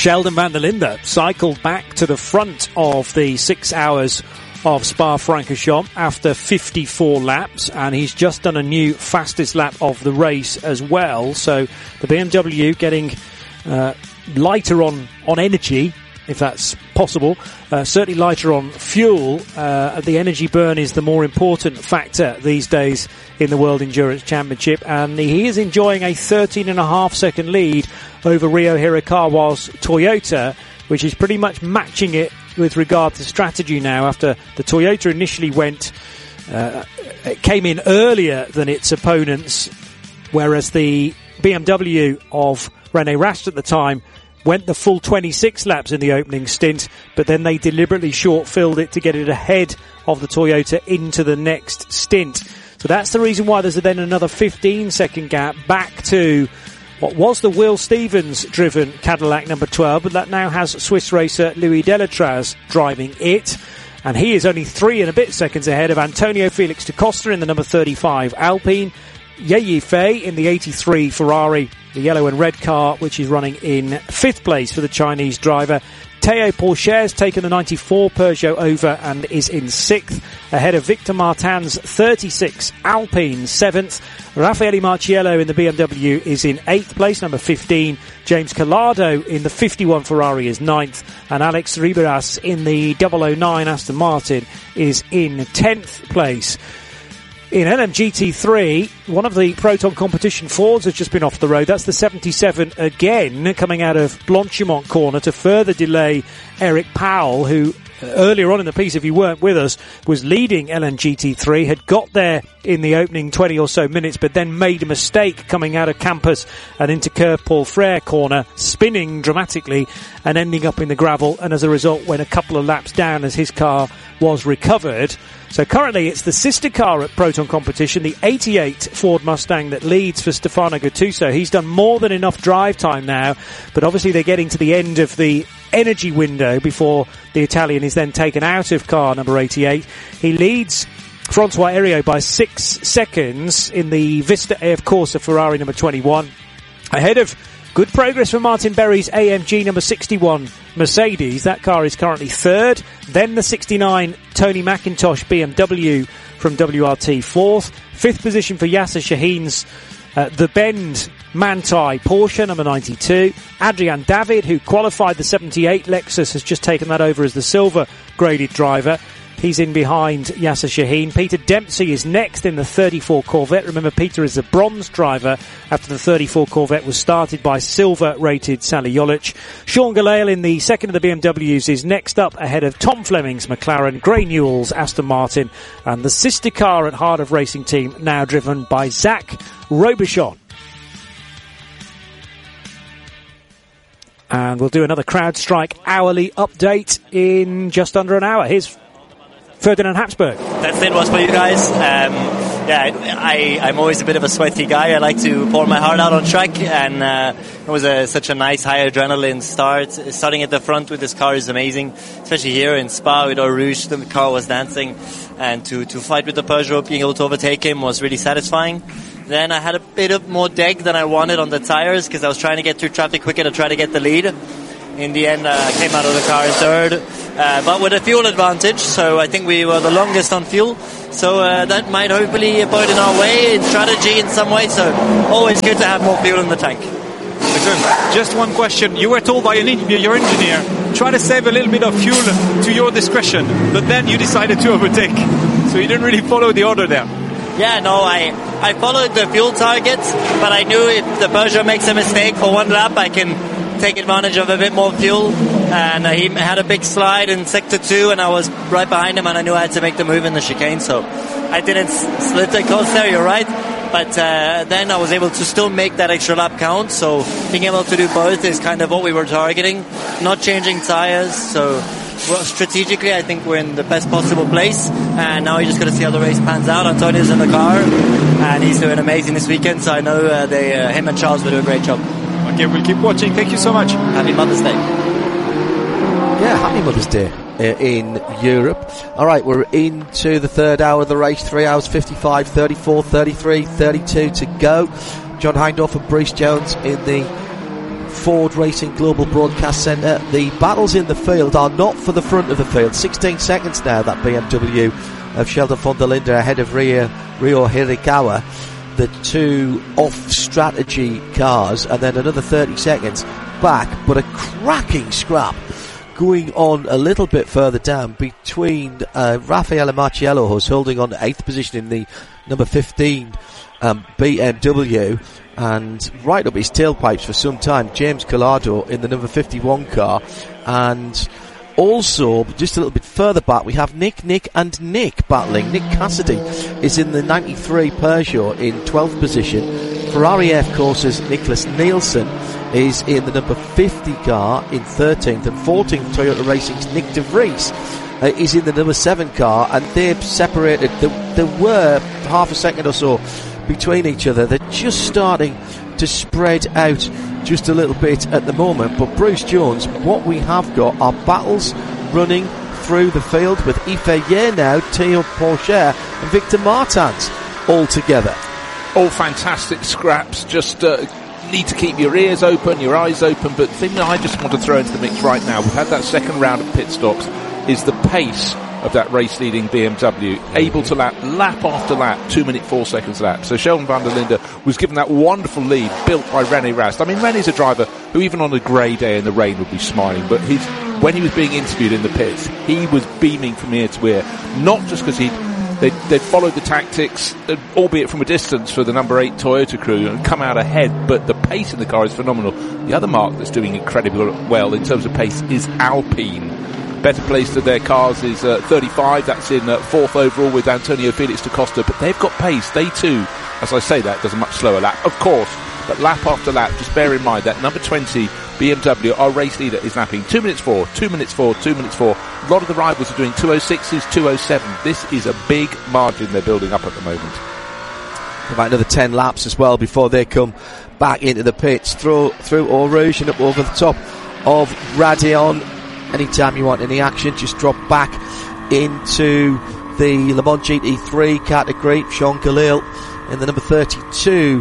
Sheldon van der Linde cycled back to the front of the 6 hours of Spa-Francorchamps after 54 laps, and he's just done a new fastest lap of the race as well. So the BMW getting lighter on energy, if that's possible, certainly lighter on fuel. The energy burn is the more important factor these days in the World Endurance Championship, and he is enjoying a 13.5 second lead over Ryo Hirakawa's Toyota, which is pretty much matching it with regard to strategy now, after the Toyota initially it came in earlier than its opponents, whereas the BMW of René Rast at the time went the full 26 laps in the opening stint, but then they deliberately short-filled it to get it ahead of the Toyota into the next stint. So that's the reason why there's then another 15-second gap back to what was the Will Stevens-driven Cadillac number 12, but that now has Swiss racer Louis Delatraz driving it. And he is only 3 and a bit seconds ahead of Antonio Felix da Costa in the number 35 Alpine, Ye Yifei in the 83 Ferrari, the yellow and red car, which is running in 5th place for the Chinese driver. Théo Pourchaire has taken the 94 Peugeot over and is in 6th, ahead of Victor Martin's 36 Alpine 7th. Raffaele Marciello in the BMW is in 8th place, number 15. James Collado in the 51 Ferrari is 9th, and Alex Riberas in the 009 Aston Martin is in 10th place. In LMGT3, one of the Proton competition Fords has just been off the road. That's the 77 again, coming out of Blanchimont corner to further delay Eric Powell, who earlier on in the piece, if you weren't with us, was leading LMGT3, had got there in the opening 20 or so minutes, but then made a mistake coming out of campus and into Curve Paul Frere corner, spinning dramatically and ending up in the gravel, and as a result went a couple of laps down as his car was recovered. So currently it's the sister car at Proton competition, the 88 Ford Mustang, that leads for Stefano Gattuso. He's done more than enough drive time now, but obviously they're getting to the end of the energy window before the Italian is then taken out of car number 88. He leads Francois Heriot by 6 seconds in the Vista AF Corsa Ferrari number 21, ahead of good progress from Martin Berry's AMG number 61 Mercedes. That car is currently 3rd. Then the 69 Tony McIntosh BMW from WRT 4th. 5th position for Yasser Shaheen's The Bend Manthey Porsche number 92. Adrian David, who qualified the 78 Lexus, has just taken that over as the silver graded driver. He's in behind Yasser Shaheen. Peter Dempsey is next in the 34 Corvette. Remember, Peter is the bronze driver after the 34 Corvette was started by silver-rated Sally Jolich. Sean Gelael in the second of the BMWs is next up, ahead of Tom Fleming's McLaren, Gray Newell's Aston Martin, and the sister car at Heart of Racing team, now driven by Zach Robichon. And we'll do another CrowdStrike hourly update in just under an hour. Here's Ferdinand Habsburg. That's it, was for you guys. I'm always a bit of a sweaty guy. I like to pour my heart out on track, and it was such a nice high adrenaline start. Starting at the front with this car is amazing, especially here in Spa with Eau Rouge. The car was dancing, and to fight with the Peugeot, being able to overtake him was really satisfying. Then I had a bit of more deg than I wanted on the tires because I was trying to get through traffic quicker to try to get the lead. In the end, I came out of the car in 3rd, but with a fuel advantage, so I think we were the longest on fuel. So that might hopefully point in our way in strategy in some way, so always good to have more fuel in the tank. Just one question. You were told by your engineer, try to save a little bit of fuel to your discretion, but then you decided to overtake. So you didn't really follow the order there. Yeah, no, I followed the fuel targets, but I knew if the Peugeot makes a mistake for one lap, I can take advantage of a bit more fuel. And he had a big slide in sector 2, and I was right behind him, and I knew I had to make the move in the chicane, so I didn't split the course there, you're right. But then I was able to still make that extra lap count, so being able to do both is kind of what we were targeting, not changing tires. So strategically, I think we're in the best possible place, and now you just got to see how the race pans out. Antonio's in the car, and he's doing amazing this weekend, so I know him and Charles will do a great job. Okay, we'll keep watching. Thank you so much. Happy Mother's Day. Yeah, happy Mother's Day in Europe. All right, we're into the 3rd hour of the race. 3 hours 55, 34, 33, 32 to go. John Hindhaugh and Bruce Jones in the Ford Racing Global Broadcast Centre. The battles in the field are not for the front of the field. 16 seconds now, that BMW of Sheldon von der Linde ahead of Ryo Hirakawa, the two off-strategy cars, and then another 30 seconds back, but a cracking scrap going on a little bit further down between Raffaele Marciello, who's holding on to 8th position in the number 15 BMW, and right up his tailpipes for some time, James Collado in the number 51 car. And also, just a little bit further back, we have Nick battling. Nick Cassidy is in the 93 Peugeot in 12th position. Ferrari F Corsa's Nicholas Nielsen is in the number 50 car in 13th, and 14th Toyota Racing's Nick De Vries is in the number 7 car, and they've separated. There were half a second or so between each other. They're just starting to spread out just a little bit at the moment. But Bruce Jones, what we have got are battles running through the field with Yves Yernau, Theo Pourchaire and Victor Martins all together. All fantastic scraps. Just need to keep your ears open, your eyes open. But the thing that I just want to throw into the mix right now, we've had that second round of pit stops, is the pace of that race-leading BMW, able to lap after lap, 2 minute 4 seconds lap. So Sheldon van der Linde was given that wonderful lead built by René Rast. I mean, René's a driver who even on a grey day in the rain would be smiling, but when he was being interviewed in the pits, he was beaming from ear to ear, not just because they'd followed the tactics, albeit from a distance, for the number 8 Toyota crew and come out ahead, but the pace in the car is phenomenal. The other marque that's doing incredibly well in terms of pace is Alpine. Better placed of their cars is 35. That's in 4th overall with Antonio Felix da Costa. But they've got pace. They too, as I say that, does a much slower lap, of course. But lap after lap, just bear in mind that number 20 BMW, our race leader, is lapping 2 minutes 4, 2 minutes 4, 2 minutes 4. A lot of the rivals are doing 206s, 207. This is a big margin they're building up at the moment. About another 10 laps as well before they come back into the pits through Eau Rouge and up over the top of Raidillon. Anytime you want any action, just drop back into the Le Mans GT3 category. Sean Khalil in the number 32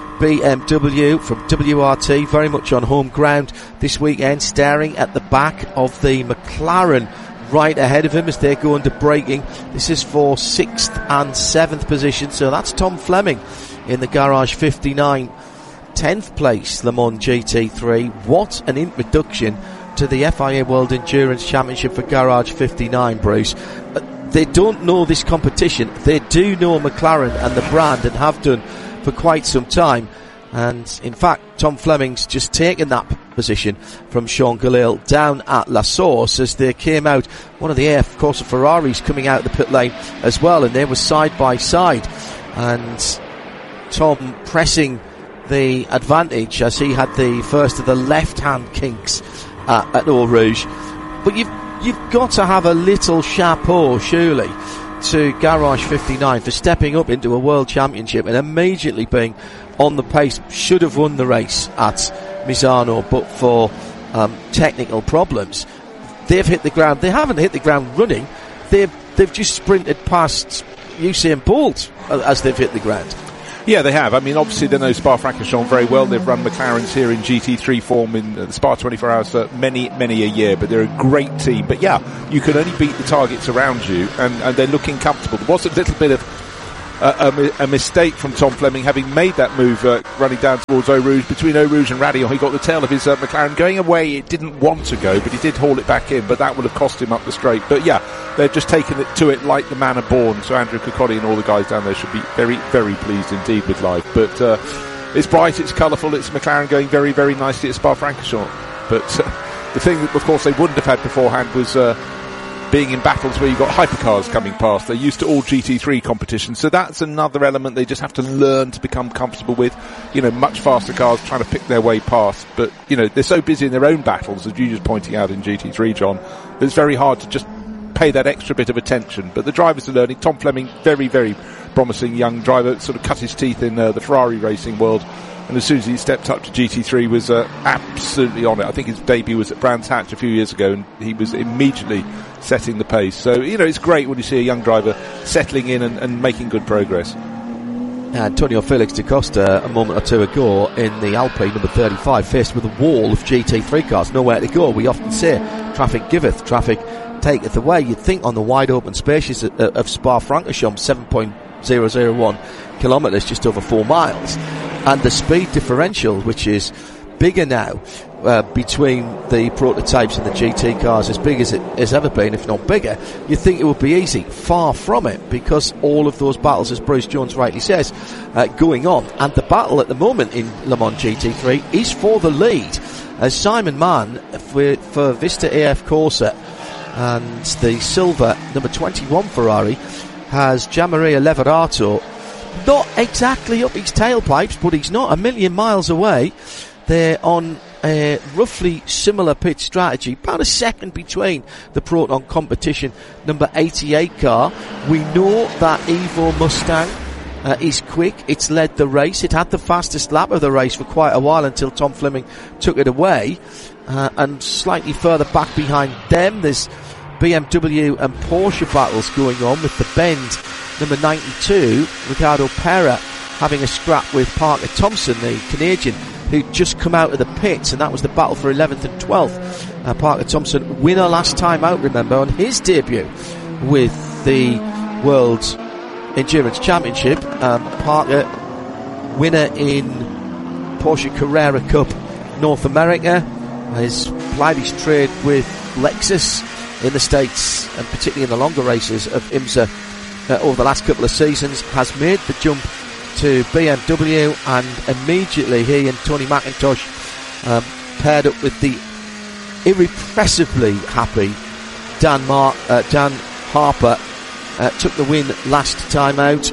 BMW from WRT, very much on home ground this weekend, staring at the back of the McLaren right ahead of him as they go into braking. This is for 6th and 7th position, so that's Tom Fleming in the Garage 59. 10th place Le Mans GT3. What an introduction to the FIA World Endurance Championship for Garage 59, Bruce. They don't know this competition. They do know McLaren and the brand, and have done for quite some time. And in fact, Tom Fleming's just taken that position from Sean Khalil down at La Source as they came out. One of the AF Corsa Ferraris coming out of the pit lane as well, and they were side by side. And Tom pressing the advantage as he had the first of the left-hand kinks at Eau Rouge. But you've got to have a little chapeau, surely, to Garage 59 for stepping up into a World Championship and immediately being on the pace. Should have won the race at Misano, but for technical problems. They've hit the ground. They haven't hit the ground running. They've just sprinted past Usain Bolt as they've hit the ground. Yeah, they have. I mean, obviously they know Spa-Francorchamps very well. They've run McLarens here in GT3 form in the Spa 24 Hours for many a year, but they're a great team. But yeah, you can only beat the targets around you, and they're looking comfortable. There was a little bit of a mistake from Tom Fleming, having made that move running down towards Eau Rouge. Between Eau Rouge and Raidillon, he got the tail of his McLaren going away. It didn't want to go, but he did haul it back in, but that would have cost him up the straight. But yeah, they're just taking it to it like the manner born. So Andrew Cocotti and all the guys down there should be very, very pleased indeed with life. But it's bright, it's colourful, it's McLaren going very, very nicely at Spa-Francorchamps. But the thing that, of course, they wouldn't have had beforehand was being in battles where you've got hypercars coming past. They're used to all GT3 competitions, so that's another element they just have to learn to become comfortable with. You know, much faster cars trying to pick their way past, but you know, they're so busy in their own battles, as you just pointing out in GT3, John, that it's very hard to just pay that extra bit of attention. But the drivers are learning. Tom Fleming, very, very promising young driver, sort of cut his teeth in the Ferrari racing world, and as soon as he stepped up to GT3 was absolutely on it. I think his debut was at Brands Hatch a few years ago, and he was immediately setting the pace. So, you know, it's great when you see a young driver settling in and making good progress. Antonio Felix da Costa a moment or two ago in the Alpine number 35, faced with a wall of GT3 cars, nowhere to go. We often say traffic giveth, traffic taketh away. You'd think on the wide open spaces of Spa-Francorchamps, 7.001 kilometres, just over 4 miles, and the speed differential, which is bigger now between the prototypes and the GT cars, as big as it has ever been, if not bigger, you'd think it would be easy. Far from it, because all of those battles, as Bruce Jones rightly says, going on. And the battle at the moment in Le Mans GT3 is for the lead, as Simon Mann for Vista AF Corsa and the silver number 21 Ferrari has Gianmaria Leverato not exactly up his tailpipes, but he's not a million miles away. They're on a roughly similar pit strategy, about a second between the Proton competition number 88 car. We know that Evo Mustang is quick. It's led the race. It had the fastest lap of the race for quite a while until Tom Fleming took it away. And slightly further back behind them, there's BMW and Porsche battles going on, with the Bend number 92, Ricardo Pera, having a scrap with Parker Thompson, the Canadian, who'd just come out of the pits, and that was the battle for 11th and 12th. Parker Thompson, winner last time out, remember, on his debut with the World Endurance Championship. Parker, winner in Porsche Carrera Cup North America, has plied his trade with Lexus in the States, and particularly in the longer races of IMSA over the last couple of seasons, has made the jump to BMW, and immediately he and Tony McIntosh paired up with the irrepressibly happy Dan Harper, took the win last time out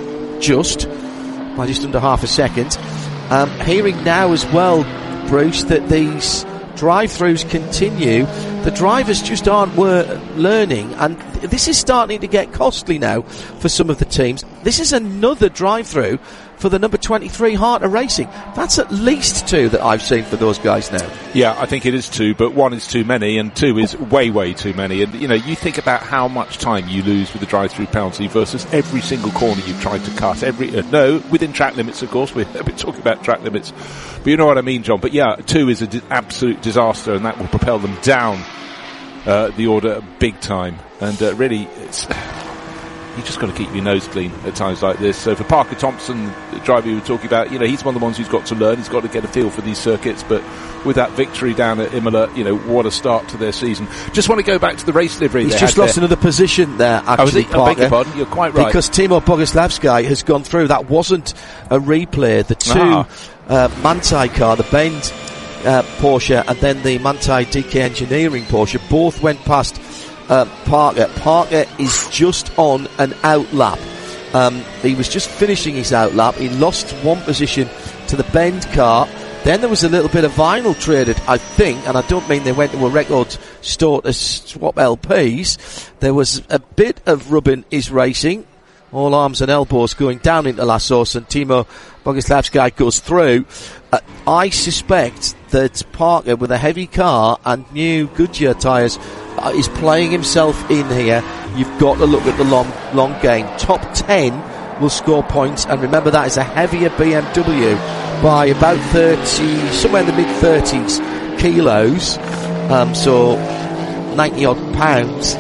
by just under half a second. Hearing now as well, Bruce, that these drive-throughs continue. The drivers just aren't learning, and this is starting to get costly now for some of the teams. This is another drive-through for the number 23 Heart of Racing. That's at least 2 that I've seen for those guys now. Yeah, I think it is 2, but 1 is too many, and 2 is way, way too many. And, you think about how much time you lose with the drive-through penalty versus every single corner you've tried to cut. Within track limits, of course. We're talking about track limits. But you know what I mean, John. But yeah, 2 is an absolute disaster, and that will propel them down the order big time. And really, you just got to keep your nose clean at times like this. So for Parker Thompson, the driver you were talking about, he's one of the ones who's got to learn. He's got to get a feel for these circuits. But with that victory down at Imola, what a start to their season. Just want to go back to the race livery. He's just lost another position there, actually, Parker. I beg your pardon, you're quite right. Because Timo Boguslavsky has gone through. That wasn't a replay. The 2 Manthey car, the Bend Porsche, and then the Manthey DK Engineering Porsche, both went past Parker. Parker is just on an out lap. He was just finishing his out lap. He lost 1 position to the Bend car. Then there was a little bit of vinyl traded, I think, and I don't mean they went to a record store to swap LPs. There was a bit of rubbing his racing. All arms and elbows going down into La Source, and Timo Boguslavsky goes through. I suspect that Parker, with a heavy car and new Goodyear tyres, is playing himself in here. You've got to look at the long game. Top 10 will score points, and remember that is a heavier BMW by about 30, somewhere in the mid-30s kilos, so 90 odd pounds,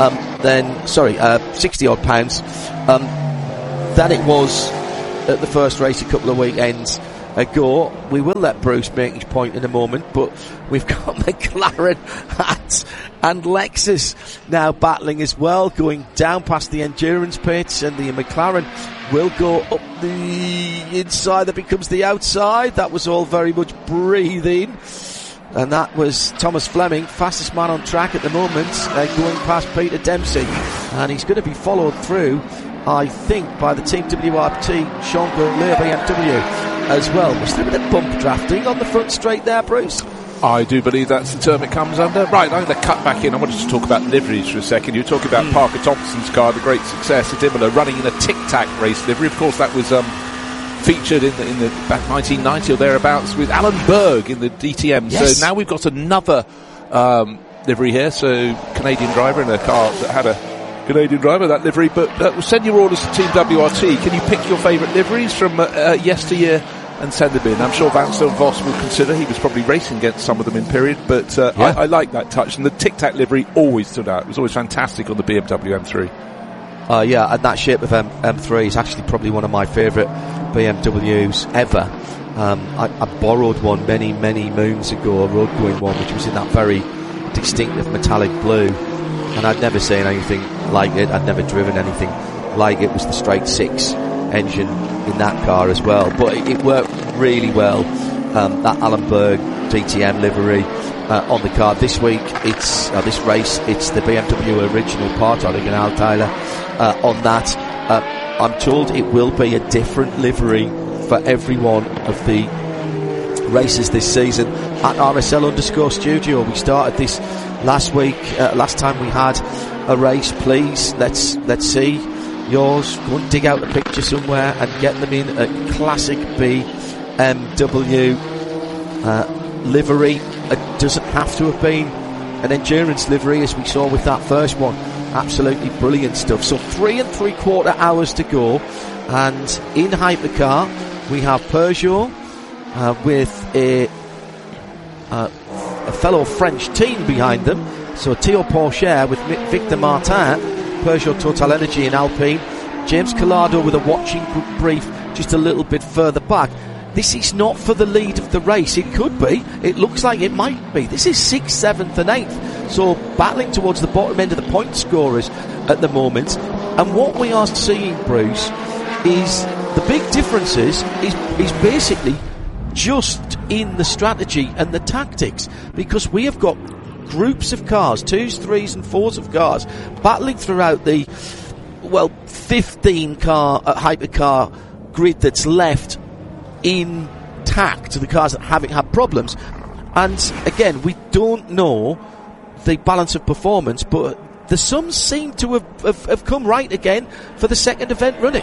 60 odd pounds, than it was at the first race a couple of weekends ago. We will let Bruce make his point in a moment, but we've got McLaren and Lexus now battling as well, going down past the endurance pits, and the McLaren will go up the inside that becomes the outside. That was all very much breathing, and that was Thomas Fleming, fastest man on track at the moment, going past Peter Dempsey, and he's going to be followed through, I think, by the Team WRT Sean Gourlay BMW as well. Was there a bit of bump drafting on the front straight there, Bruce? I do believe that's the term it comes under. Right, I'm going to cut back in. I wanted to talk about liveries for a second. You were talking about Parker Thompson's car, the great success at Imola, running in a tic-tac race livery. Of course, that was featured in the back 1990 or thereabouts with Alan Berg in the DTM. Yes. So now we've got another livery here. So Canadian driver in a car that had a Canadian driver, that livery. But we'll send your orders to Team WRT. Can you pick your favourite liveries from yesteryear and send them in? I'm sure Vanstone Voss will consider. He was probably racing against some of them in period, but I like that touch. And the Tic Tac livery always stood out. It was always fantastic on the BMW M3. And that shape of M3 is actually probably one of my favourite BMWs ever. I borrowed one many moons ago, a road going one, which was in that very distinctive metallic blue, and I'd never seen anything like it. I'd never driven anything like it. It was the straight six engine in that car as well, but it worked really well. That Alan Berg DTM livery on the car this week. It's this race. It's the BMW original part, original Tyler on that. I'm told it will be a different livery for every one of the races this season at RSL_studio. We started this last week. Last time we had a race. Please, let's see yours. Go and dig out a picture somewhere and get them in a classic BMW livery. It doesn't have to have been an endurance livery, as we saw with that first one. Absolutely brilliant stuff. So 3 3/4 hours to go, and in Hypercar we have Peugeot with a fellow French team behind them. So Théo Pourchaire with Victor Martin, Peugeot Total Energy and Alpine. James Collado with a watching brief just a little bit further back. This is not for the lead of the race. It could be. It looks like it might be. This is 6th, 7th and 8th. So battling towards the bottom end of the point scorers at the moment. And what we are seeing, Bruce, is the big differences is basically just in the strategy and the tactics. Because we have got groups of cars, 2s, 3s and 4s of cars, battling throughout the, 15 car hypercar grid that's left intact, the cars that haven't had problems. And again, we don't know the balance of performance, but the sums seem to have come right again for the second event running.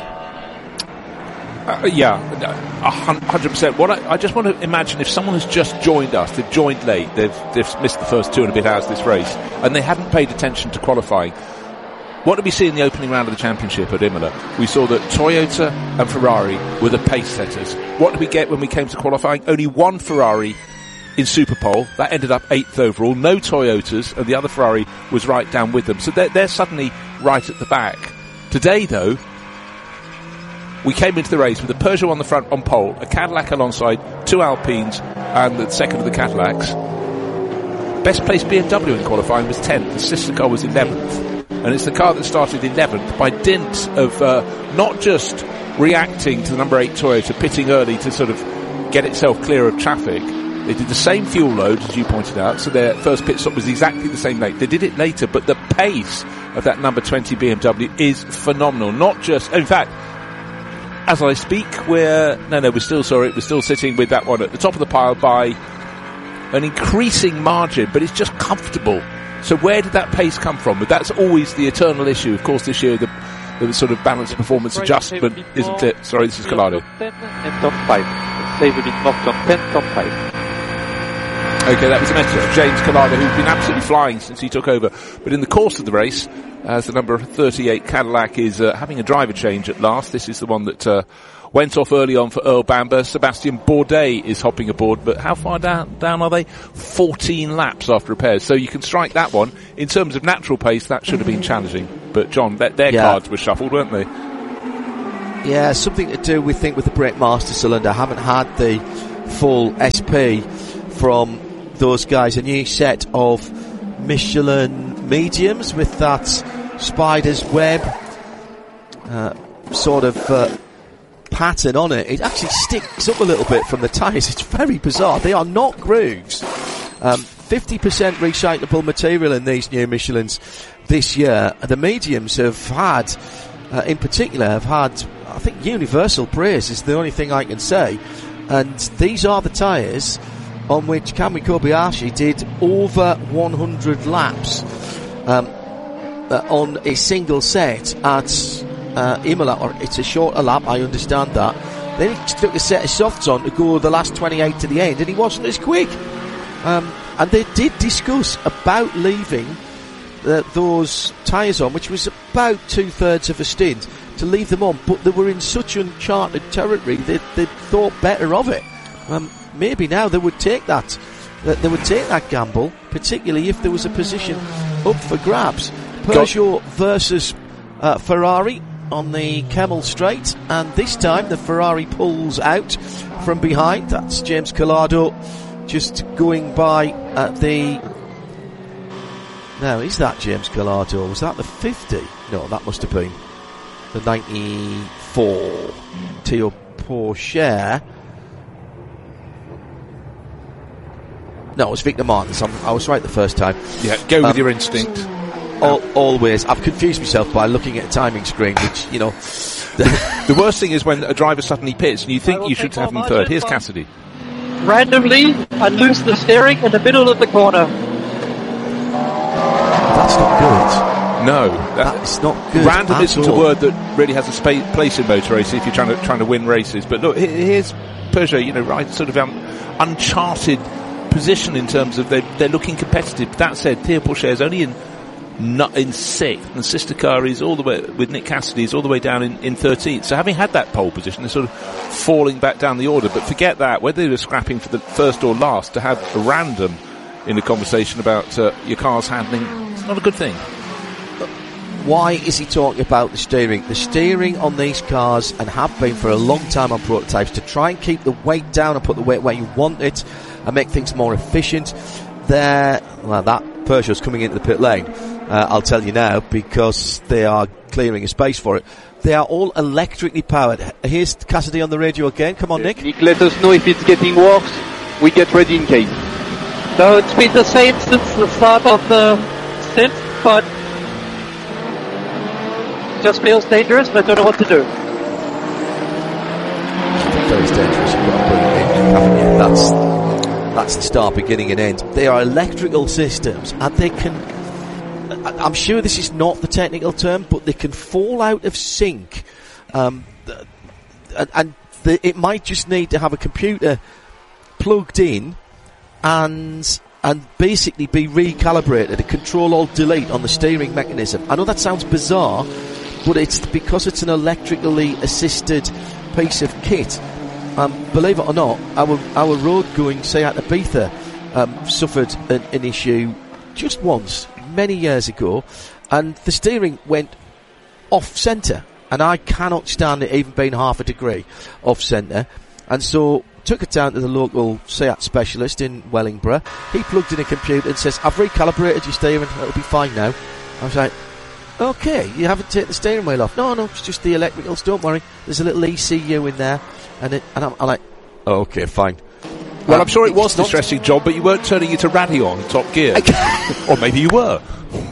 100%. What I just want to imagine, if someone has just joined us, they've joined late, they've missed the first 2 and a bit hours of this race, and they hadn't paid attention to qualifying. What did we see in the opening round of the championship at Imola? We saw that Toyota and Ferrari were the pace setters. What did we get when we came to qualifying? Only one Ferrari in Superpole. That ended up 8th overall. No Toyotas, and the other Ferrari was right down with them. So they're suddenly right at the back. Today, though, we came into the race with a Peugeot on the front on pole, a Cadillac alongside, 2 Alpines, and the second of the Cadillacs. Best placed BMW in qualifying was 10th. The sister car was 11th. And it's the car that started 11th by dint of not just reacting to the number 8 Toyota, pitting early to sort of get itself clear of traffic. They did the same fuel load, as you pointed out, so their first pit stop was exactly the same late. They did it later, but the pace of that number 20 BMW is phenomenal. Not just, in fact, as I speak, we're still sitting with that one at the top of the pile by an increasing margin, but it's just comfortable. So where did that pace come from? But that's always the eternal issue. Of course, this year the sort of balance performance adjustment, isn't it? Sorry, this is Collado. 10 and top 5. Save a bit more top 10, top 5. Okay, that was a message from James Collado, who's been absolutely flying since he took over. But in the course of the race, as the number 38 Cadillac is having a driver change at last, this is the one that went off early on for Earl Bamber. Sebastian Bourdais is hopping aboard, but how far down are they? 14 laps after repairs. So you can strike that one. In terms of natural pace, that should have been challenging. But John, their cards were shuffled, weren't they? Yeah, something to do, we think, with the brake master cylinder. Haven't had the full SP from those guys. A new set of Michelin mediums with that spider's web pattern on it. It actually sticks up a little bit from the tyres. It's very bizarre. They are not grooves. 50% recyclable material in these new Michelins this year. The mediums have had, in particular, I think, universal praise is the only thing I can say. And these are the tyres on which Kamui Kobayashi did over 100 laps on a single set at Imola, or it's a shorter lap, I understand that. Then he took a set of softs on to go the last 28 to the end, and he wasn't as quick. And they did discuss about leaving those tyres on, which was about 2/3 of a stint, to leave them on, but they were in such uncharted territory, they thought better of it. Maybe now they would take that. They would take that gamble, particularly if there was a position up for grabs. Peugeot versus Ferrari on the Kemmel Straight, and this time the Ferrari pulls out from behind. That's James Calado just going by the... Now, is that James Calado? Was that the 50? No, that must have been the 94 Théo Pourchaire. No, it was Victor Martins. I was right the first time. Yeah, go with your instinct. Always. I've confused myself by looking at a timing screen, which, you know... The worst thing is when a driver suddenly pits and you think you should have him third. Here's Cassidy. Randomly, I lose the steering in the middle of the corner. That's not good. No, that's not good. Random isn't a word that really has a place in motor racing if you're trying to win races. But look, here's Peugeot, right, sort of uncharted position in terms of they're looking competitive. That said, Théo Pourchaire is only in sixth, and sister car is all the way with Nick Cassidy is all the way down in 13th. So having had that pole position, they're sort of falling back down the order. But forget that, whether they were scrapping for the first or last, to have a random in the conversation about your car's handling, it's not a good thing. Why is he talking about the steering? The steering on these cars, and have been for a long time on prototypes, to try and keep the weight down and put the weight where you want it and make things more efficient. That Peugeot's coming into the pit lane. I'll tell you now, because they are clearing a space for it. They are all electrically powered. Here's Cassidy on the radio again. Come on, Nick. Nick, let us know if it's getting worse. We get ready in case. So it's been the same since the start of the stint, but it just feels dangerous, but I don't know what to do. Very dangerous. You've got to put it in, haven't you? That's the start, beginning and end. They are electrical systems, and they can... I'm sure this is not the technical term, but they can fall out of sync. It might just need to have a computer plugged in and basically be recalibrated, a Control-Alt-Delete on the steering mechanism. I know that sounds bizarre, but it's because it's an electrically assisted piece of kit. Believe it or not, our road-going Seat Ibiza suffered an issue just once, many years ago, and the steering went off-centre, and I cannot stand it even being half a degree off-centre, and so took it down to the local Seat specialist in Wellingborough. He plugged in a computer and says, I've recalibrated your steering, it'll be fine now. I was like, okay, you haven't taken the steering wheel off. No, it's just the electricals, don't worry, there's a little ECU in there, and I'm like, oh, okay, fine. Well, I'm sure it was a distressing job, but you weren't turning it to Radeon top gear. Or maybe you were.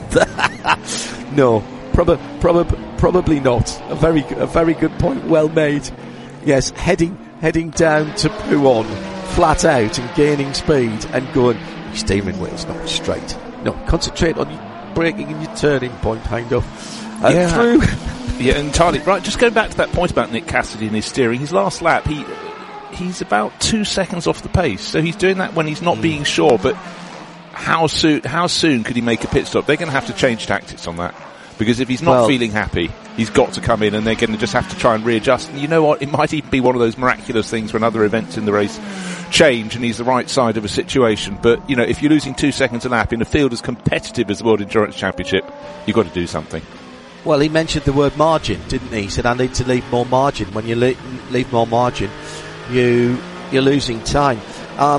No, probably not. A very good point, well made. Yes, heading down to Pouhon, flat out and gaining speed and going, your steering wheel's not straight. No, concentrate on your braking and your turning point, kind of. Through. Yeah, entirely right. Just going back to that point about Nick Cassidy and his steering, his last lap, he's about 2 seconds off the pace, so he's doing that when he's not being sure. But how soon could he make a pit stop? They're going to have to change tactics on that, because if he's not feeling happy, he's got to come in, and they're going to just have to try and readjust. And you know what? It might even be one of those miraculous things when other events in the race change and he's the right side of a situation. But you know, if you're losing 2 seconds a lap in a field as competitive as the World Endurance Championship, you've got to do something. Well, he mentioned the word margin, didn't he? He said, I need to leave more margin. When you leave more margin, you're losing time.